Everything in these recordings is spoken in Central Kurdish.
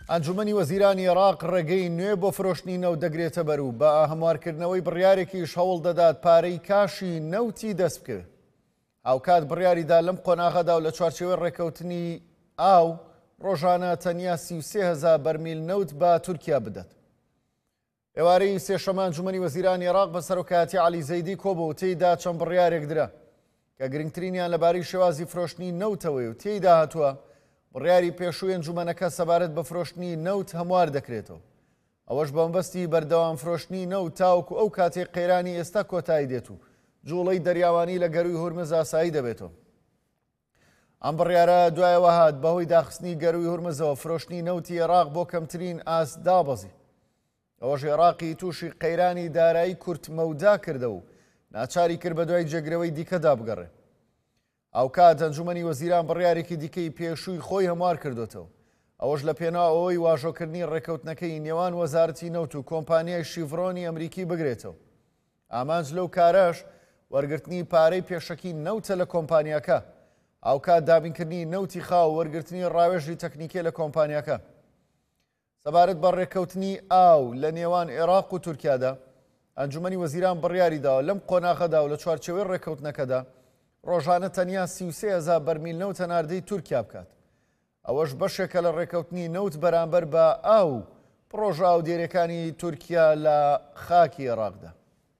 ئەنجومەنی وەزیرانی عێراق ڕێگەی نوێ بۆ فرۆشتنی نەوت دەگرێتە بەرەو بە هەموارکردنەوەی بڕیارێکیش هەوڵ دەدات پارەی کاشی نەوتی دەست بکرێت. هاوکات بڕیاریدا لەم قۆناغەدا و لە چوارچێوەی ڕێکەوتنی ئاو ڕۆژانە تەنیا 33,000 بەرمیل نەوت بە تورکیا بدات. ئێوارەی سێشەمە ئەنجومەنی وەزیرانی عێراق بە سەرۆکایەتی عەلی زەیدی کۆبوو و تێیدا چەند بڕیارێک درا کە گرنگترینیان لەبارەی شێوازی فرۆشتنی نەوتەوەی و تێیدا هاتووە بڕیاری پێشووی ئەنجومەنەکە سەبارەت بە فرۆشتنی نەوت هەموار دەکرێتەوە. ئەوەش بە مەبەستی بەردەوام فرۆشتنی نەوت تاوەکو ئەو کاتێک قەیرانی ئێستا کۆتایی دێت و جوڵەی دەریاوانی لە گەروی هورمز ئاسایی دەبێتەوە. ئەم بڕیارە دوایەوە هات بەهۆی داخستنی گەروی هورمزەوە فرۆشتنی نەوتی عێراق بۆ کەمترین ئاست دابەزی. ئەوەش عێراقی تووشی قەیرانی دارایی کورتمەودا کردە و ناچاری کرد بە دوای جێگرەوەی دیکەدا بگەڕێ. ئەوکات ئەنجومەنی وەزیران بڕیارێکی دیکەی پێشووی خۆی هەموار کردوتەوە. ئەوەش لە پێناو ئەوەی واژۆکردنی ڕێکەوتنەکەی نێوان وەزارەتی نەوت و کۆمپانیای شیڤڕۆنی ئەمریکی بگرێتەوە. ئامانج لەو کارەش وەرگرتنی پارەی پێشەکی نەوتە لە کۆمپانیاکە. ئەوکات دابینکردنی نەوتی خاو وەرگرتنی ڕاوێژی تەکنیکێ لە کۆمپانیاکە. سەبارەت بە ڕێکەوتنی ئاو لە نێوان عێراق و تورکیادا ئەنجومەنی وەزیران بڕیاریداوە لەم قۆناغەدا و لە چوارچێوەی ڕێکەوتنەکەدا ڕۆژانە تەنیا 33,000 بەرمیل نەوتە ناردەی تورکیا بکات. ئەوەش بەشێکە لە ڕێکەوتنی نەوت بەرامبەر بە ئاو پرۆژە ئاودێرەکانی تورکیا لە خاکی عێراقدا.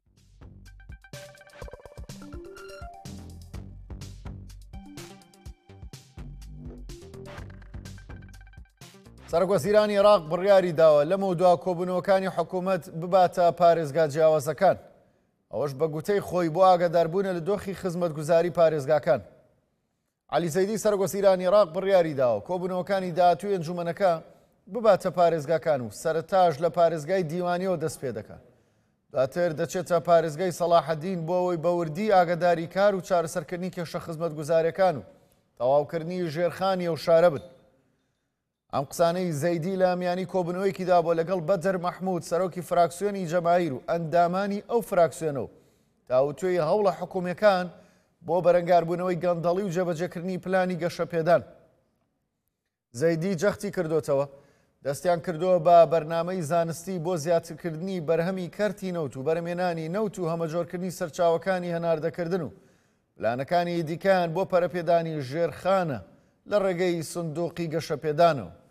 سەرۆکوەزیرانی عێراق بڕیاری داوە لەمە دوا کۆبوونەوەکانی حکوومەت بباتە پارێزگا جیاوازەکان. ئەوەش بە گوتەی خۆی بۆ ئاگاداربوونە لە دۆخی خزمەتگوزاری پارێزگاکان. عەلی زەیدی سەرۆکوەزیرانی عێراق بڕیاری داوە کۆبوونەوەکانی داهاتووی ئەنجومەنەکە بباتە پارێزگاکان و سەرەتاش لە پارێزگای دیوانیەوە دەست پێ دەکات. دواتر دەچێتە پارێزگای سەلاحەدین بۆ ئەوەی بەوردی ئاگاداری کار و چارەسەرکردنی کێشە خزمەتگوزاریەکان و تەواوکردنی ژێرخانی ئەو شارە بن. ئەم قسانەی زەیدی لە میانی کۆبوونەوەیەکیدا بۆ لەگەڵ بەدر مەحموود سەرۆکی فراکسیۆنی جەماهیر و ئەندامانی ئەو فراکسیۆنەوە تاوتوێی هەوڵە حکوومیەکان بۆ بەرەنگاربوونەوەی گەندەڵی و جێبەجێکردنی پلانی گەشەپێدان. زەیدی جەختی کردوتەوە دەستیان کردووە بە بەرنامەی زانستی بۆ زیاترکردنی بەرهەمی کەرتی نەوت و بەرهەمێنانی نەوت و هەمەجۆرکردنی سەرچاوەکانی هەناردەکردن و پلانەکانی دیکەیان بۆ پەرەپێدانی ژێرخانە لە ڕێگەی سندوقی گەشەپێدانەوە.